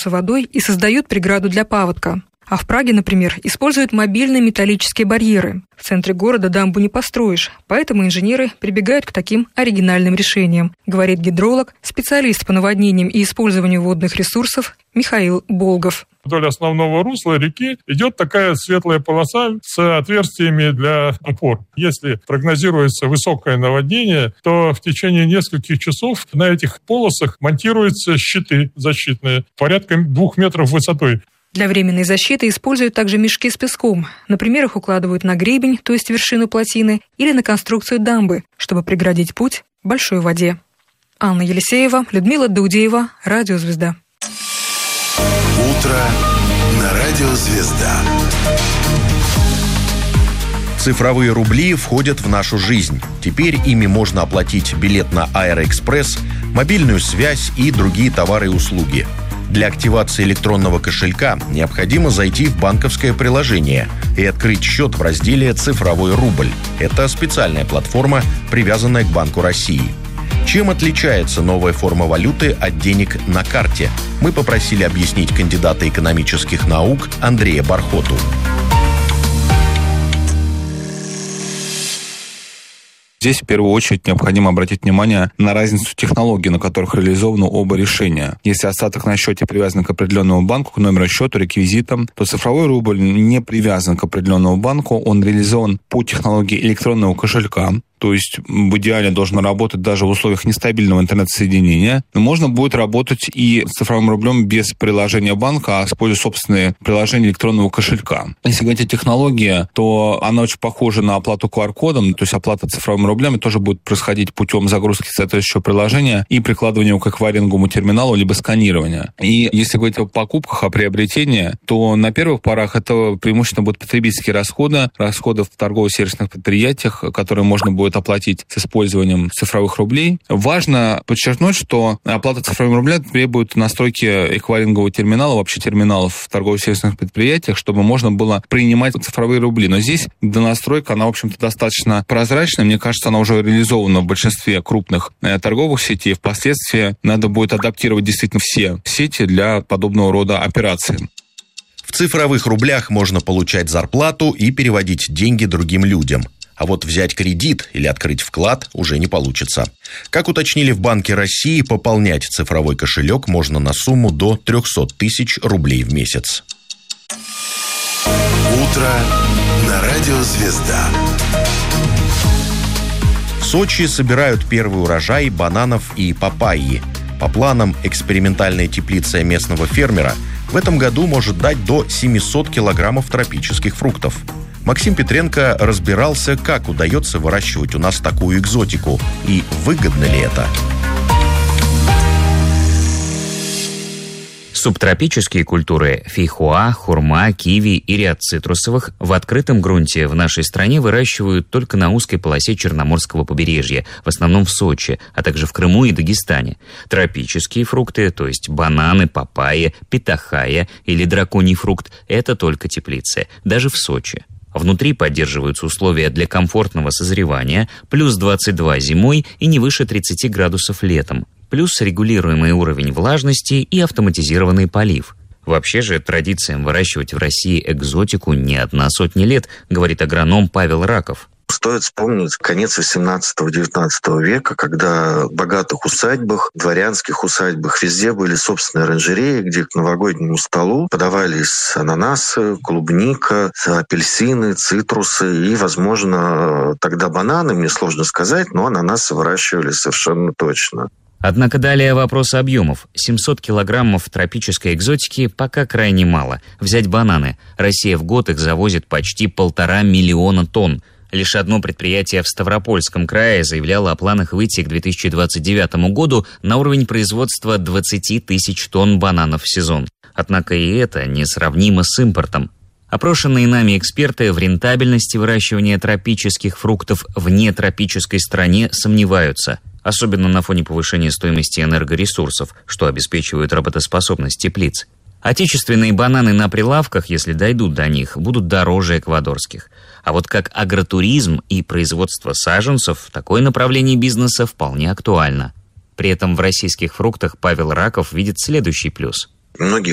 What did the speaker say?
наполняются водой и создают преграду для паводка. А в Праге, например, используют мобильные металлические барьеры. В центре города дамбу не построишь, поэтому инженеры прибегают к таким оригинальным решениям, говорит гидролог, специалист по наводнениям и использованию водных ресурсов Михаил Болгов. Вдоль основного русла реки идет такая светлая полоса с отверстиями для опор. Если прогнозируется высокое наводнение, то в течение нескольких часов на этих полосах монтируются щиты защитные, порядка 2 метров высотой. Для временной защиты используют также мешки с песком. Например, их укладывают на гребень, то есть вершину плотины, или на конструкцию дамбы, чтобы преградить путь большой воде. Анна Елисеева, Людмила Даудеева, Радио Звезда. Утро на Радио Звезда. Цифровые рубли входят в нашу жизнь. Теперь ими можно оплатить билет на Аэроэкспресс, мобильную связь и другие товары и услуги. Для активации электронного кошелька необходимо зайти в банковское приложение и открыть счет в разделе «Цифровой рубль». Это специальная платформа, привязанная к Банку России. Чем отличается новая форма валюты от денег на карте? Мы попросили объяснить кандидата экономических наук Андрея Бархоту. Здесь в первую очередь необходимо обратить внимание на разницу технологий, на которых реализованы оба решения. Если остаток на счете привязан к определенному банку, к номеру счета, реквизитам, то цифровой рубль не привязан к определенному банку, он реализован по технологии электронного кошелька. То есть в идеале должен работать даже в условиях нестабильного интернет-соединения. Но можно будет работать и с цифровым рублем без приложения банка, а используя собственные приложения электронного кошелька. Если говорить о технологии, то она очень похожа на оплату QR-кодом, то есть оплата цифровыми рублями тоже будет происходить путем загрузки соответствующего приложения и прикладывания его к эквайринговому терминалу, либо сканирования. И если говорить о покупках, о приобретении, то на первых порах это преимущественно будут потребительские расходы в торгово-сервисных предприятиях, которые можно будет оплатить с использованием цифровых рублей. Важно подчеркнуть, что оплата цифровыми рублями требует настройки эквайрингового терминала, вообще терминалов в торгово-сервисных предприятиях, чтобы можно было принимать цифровые рубли. Но здесь донастройка, она, в общем-то, достаточно прозрачная. Мне кажется, она уже реализована в большинстве крупных торговых сетей. Впоследствии надо будет адаптировать действительно все сети для подобного рода операций. В цифровых рублях можно получать зарплату и переводить деньги другим людям. А вот взять кредит или открыть вклад уже не получится. Как уточнили в Банке России, пополнять цифровой кошелек можно на сумму до 300 тысяч рублей в месяц. Утро на Радио Звезда. В Сочи собирают первый урожай бананов и папайи. По планам, экспериментальная теплица местного фермера в этом году может дать до 700 килограммов тропических фруктов. Максим Петренко разбирался, как удается выращивать у нас такую экзотику и выгодно ли это. Субтропические культуры – фейхоа, хурма, киви и ряд цитрусовых в открытом грунте в нашей стране выращивают только на узкой полосе Черноморского побережья, в основном в Сочи, а также в Крыму и Дагестане. Тропические фрукты, то есть бананы, папайя, питахайя или драконий фрукт – это только теплицы, даже в Сочи. Внутри поддерживаются условия для комфортного созревания, плюс 22 зимой и не выше 30 градусов летом, плюс регулируемый уровень влажности и автоматизированный полив. Вообще же традициям выращивать в России экзотику не 100 лет, говорит агроном Павел Раков. Стоит вспомнить конец 18-19 века, когда в богатых усадьбах, дворянских усадьбах везде были собственные оранжереи, где к новогоднему столу подавались ананасы, клубника, апельсины, цитрусы и, возможно, тогда бананы, мне сложно сказать, но ананасы выращивали совершенно точно. Однако далее вопрос объемов. 700 килограммов тропической экзотики пока крайне мало. Взять бананы. Россия в год их завозит почти 1,5 миллиона тонн. Лишь одно предприятие в Ставропольском крае заявляло о планах выйти к 2029 году на уровень производства 20 тысяч тонн бананов в сезон. Однако и это несравнимо с импортом. Опрошенные нами эксперты в рентабельности выращивания тропических фруктов в нетропической стране сомневаются, особенно на фоне повышения стоимости энергоресурсов, что обеспечивает работоспособность теплиц. Отечественные бананы на прилавках, если дойдут до них, будут дороже эквадорских. А вот как агротуризм и производство саженцев, такое направление бизнеса вполне актуально. При этом в российских фруктах Павел Раков видит следующий плюс. Многие